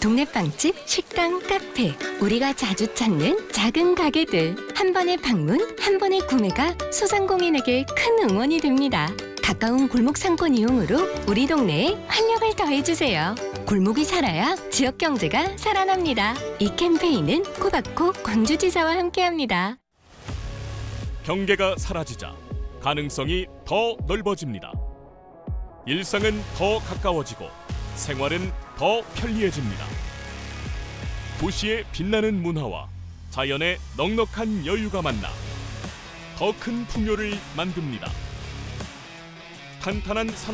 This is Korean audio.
동네 빵집, 식당, 카페, 우리가 자주 찾는 작은 가게들. 한 번의 방문, 한 번의 구매가 소상공인에게 큰 응원이 됩니다. 가까운 골목 상권 이용으로 우리 동네에 활력을 더해주세요. 골목이 살아야 지역 경제가 살아납니다. 이 캠페인은 코바코 광주지사와 함께합니다. 경계가 사라지자 가능성이 더 넓어집니다. 일상은 더 가까워지고 생활은 더 편리해집니다. 도시의 빛나는 문화와 자연의 넉넉한 여유가 만나 더 큰 풍요를 만듭니다. 탄탄한